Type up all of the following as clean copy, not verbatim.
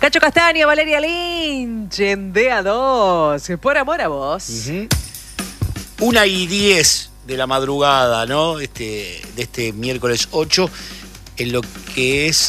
Cacho Castaña, Valeria Lynch en DA2, por amor a vos. 1:10 de la madrugada, ¿no? De este miércoles 8, en lo que es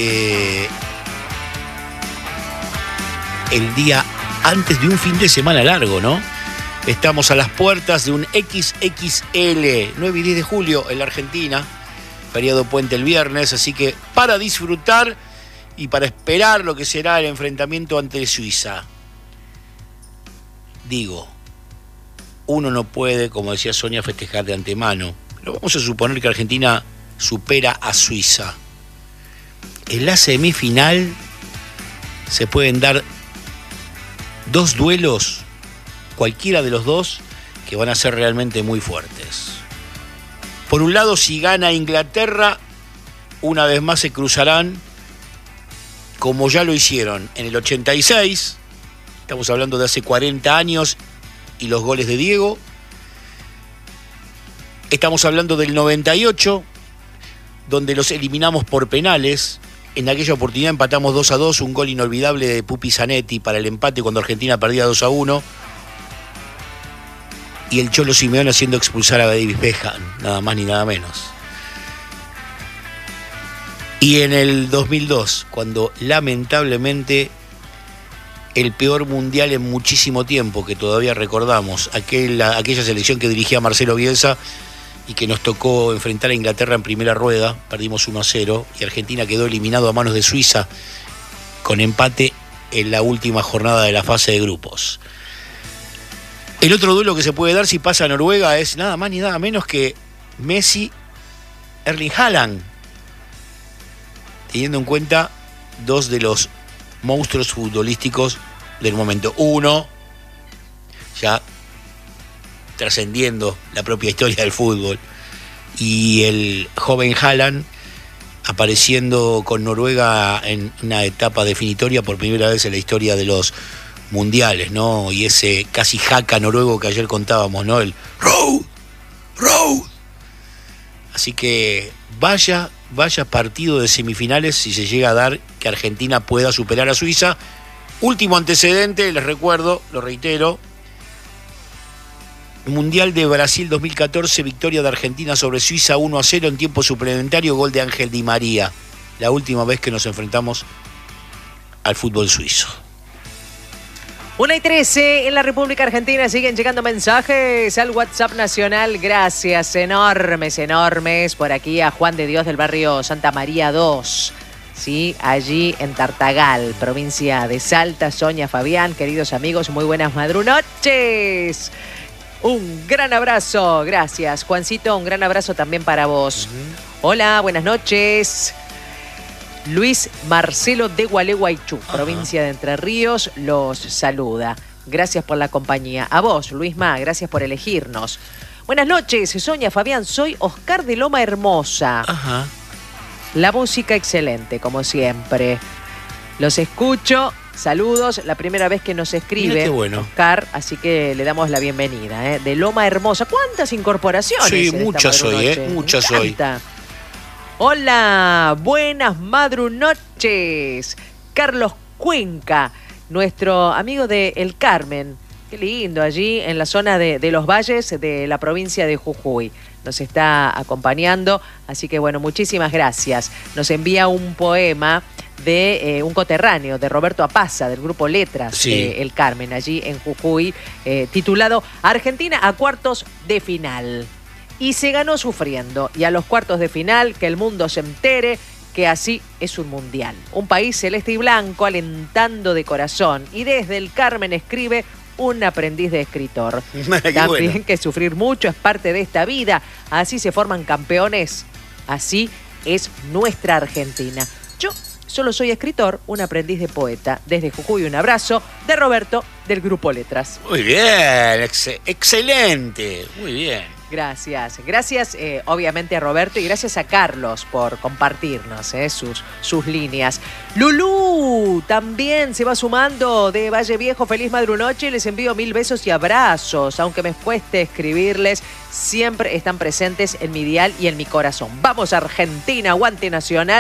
el día antes de un fin de semana largo, ¿no? Estamos a las puertas de un XXL, 9 y 10 de julio en la Argentina, feriado puente el viernes, así que para disfrutar y para esperar lo que será el enfrentamiento ante Suiza. Digo, uno no puede, como decía Sonia, festejar de antemano. Pero vamos a suponer que Argentina supera a Suiza. En la semifinal se pueden dar dos duelos, cualquiera de los dos, que van a ser realmente muy fuertes. Por un lado, si gana Inglaterra, una vez más se cruzarán, como ya lo hicieron en el 86, estamos hablando de hace 40 años, y los goles de Diego. Estamos hablando del 98, donde los eliminamos por penales. En aquella oportunidad empatamos 2-2, un gol inolvidable de Pupi Zanetti para el empate cuando Argentina perdía 2-1. Y el Cholo Simeone haciendo expulsar a David Beckham, nada más ni nada menos. Y en el 2002, cuando lamentablemente el peor mundial en muchísimo tiempo, que todavía recordamos, aquella selección que dirigía Marcelo Bielsa y que nos tocó enfrentar a Inglaterra en primera rueda, perdimos 1-0 y Argentina quedó eliminado a manos de Suiza con empate en la última jornada de la fase de grupos. El otro duelo que se puede dar si pasa a Noruega es nada más ni nada menos que Messi, Erling Haaland, teniendo en cuenta dos de los monstruos futbolísticos del momento. Uno, ya trascendiendo la propia historia del fútbol, y el joven Haaland apareciendo con Noruega en una etapa definitoria por primera vez en la historia de los mundiales, ¿no? Y ese casi jaca noruego que ayer contábamos, ¿no? El road. Así que vaya partido de semifinales si se llega a dar que Argentina pueda superar a Suiza. Último antecedente, les recuerdo, lo reitero, Mundial de Brasil 2014, victoria de Argentina sobre Suiza 1-0 en tiempo suplementario, gol de Ángel Di María. La última vez que nos enfrentamos al fútbol suizo. 1:13 en la República Argentina. Siguen llegando mensajes al WhatsApp nacional. Gracias enormes por aquí a Juan de Dios del barrio Santa María 2. Sí, allí en Tartagal, provincia de Salta. Sonia, Fabián, queridos amigos, muy buenas madrunoches. Un gran abrazo, gracias. Juancito, un gran abrazo también para vos. Hola, buenas noches. Luis Marcelo de Gualeguaychú, provincia de Entre Ríos, los saluda. Gracias por la compañía. A vos, Luisma, gracias por elegirnos. Buenas noches, Sonia, Fabián, soy Oscar de Loma Hermosa. Ajá. La música excelente, como siempre. Los escucho, saludos, la primera vez que nos escribe. Mira qué bueno. Oscar, así que le damos la bienvenida, de Loma Hermosa. ¿Cuántas incorporaciones? Sí, muchas hoy, muchas hoy. Hola, buenas madrunoches. Carlos Cuenca, nuestro amigo de El Carmen. Qué lindo, allí en la zona de Los Valles de la provincia de Jujuy. Nos está acompañando, así que bueno, muchísimas gracias. Nos envía un poema de un coterráneo de Roberto Apaza, del grupo Letras, sí, El Carmen, allí en Jujuy, titulado Argentina a cuartos de final. Y se ganó sufriendo, y a los cuartos de final que el mundo se entere que así es un mundial. Un país celeste y blanco alentando de corazón, y desde El Carmen escribe un aprendiz de escritor. También bueno, que sufrir mucho es parte de esta vida, así se forman campeones, así es nuestra Argentina. Yo solo soy escritor, un aprendiz de poeta. Desde Jujuy un abrazo de Roberto del grupo Letras. Muy bien, excelente, muy bien. Gracias, obviamente a Roberto y gracias a Carlos por compartirnos sus líneas. Lulú también se va sumando de Valle Viejo, feliz madrunoche, les envío 1000 besos y abrazos, aunque me cueste escribirles, siempre están presentes en mi dial y en mi corazón. Vamos Argentina, aguante Nacional,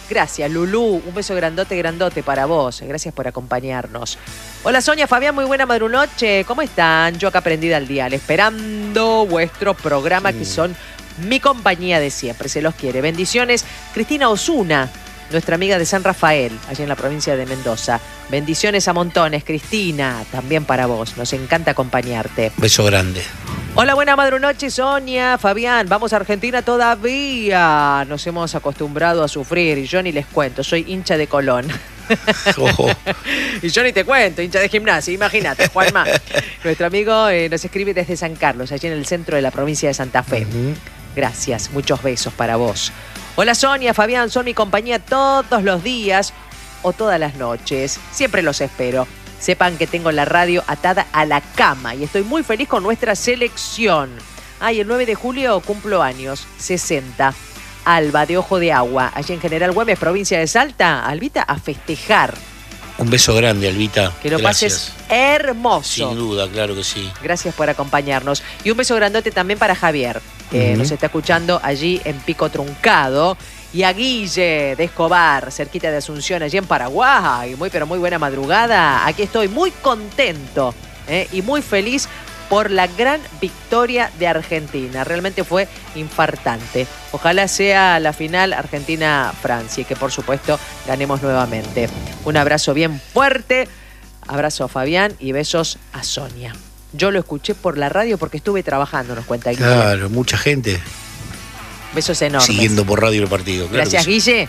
Gracias, Lulú. Un beso grandote, grandote para vos. Gracias por acompañarnos. Hola, Sonia, Fabián, muy buena madrunoche. ¿Cómo están? Yo acá prendida al dial, esperando vuestro programa, que son mi compañía de siempre. Se los quiere. Bendiciones. Cristina Osuna, nuestra amiga de San Rafael, allá en la provincia de Mendoza. Bendiciones a montones, Cristina. También para vos. Nos encanta acompañarte. Beso grande. Hola, buena madrunoche, Sonia, Fabián. Vamos a Argentina todavía. Nos hemos acostumbrado a sufrir y yo ni les cuento. Soy hincha de Colón. Oh. Y yo ni te cuento, hincha de Gimnasia. Imagínate, Juanma. Nuestro amigo nos escribe desde San Carlos, allí en el centro de la provincia de Santa Fe. Gracias, muchos besos para vos. Hola, Sonia, Fabián, son mi compañía todos los días o todas las noches. Siempre los espero. Sepan que tengo la radio atada a la cama y estoy muy feliz con nuestra selección. Ay, el 9 de julio cumplo años, 60. Alba, de Ojo de Agua, allí en General Güemes, provincia de Salta. Albita, a festejar. Un beso grande, Albita. Que lo pases hermoso. Sin duda, claro que sí. Gracias por acompañarnos. Y un beso grandote también para Javier, que nos está escuchando allí en Pico Truncado. Y a Guille de Escobar, cerquita de Asunción, allí en Paraguay. Pero muy buena madrugada. Aquí estoy muy contento y muy feliz por la gran victoria de Argentina. Realmente fue infartante. Ojalá sea la final Argentina-Francia y que por supuesto ganemos nuevamente. Un abrazo bien fuerte. Abrazo a Fabián y besos a Sonia. Yo lo escuché por la radio porque estuve trabajando, nos cuenta Guille. Claro, mucha gente. Besos enormes. Siguiendo por radio el partido. Claro. Gracias, Guille.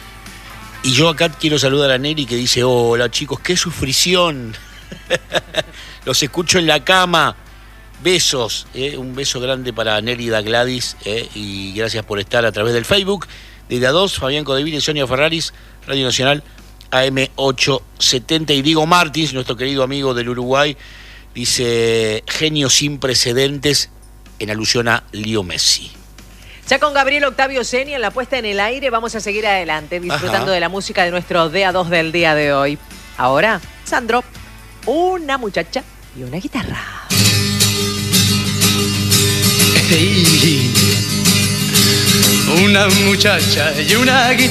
Y yo acá quiero saludar a Neri que dice, hola chicos, qué sufrición. Los escucho en la cama. Besos. Un beso grande para Nérida Gladys. Y gracias por estar a través del Facebook. Desde A2, Fabián Codeville y Sonia Ferraris, Radio Nacional AM870. Y Diego Martins, nuestro querido amigo del Uruguay, dice, genio sin precedentes, en alusión a Leo Messi. Ya con Gabriel Octavio Seni en la puesta en el aire, vamos a seguir adelante disfrutando de la música de nuestro DA2 del día de hoy. Ahora, Sandro, una muchacha y una guitarra. Hey, una muchacha y una guitarra.